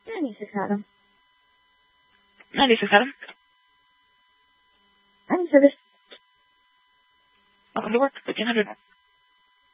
96 Adam. 96 Adam. I'm in service. Welcome to work, 1500.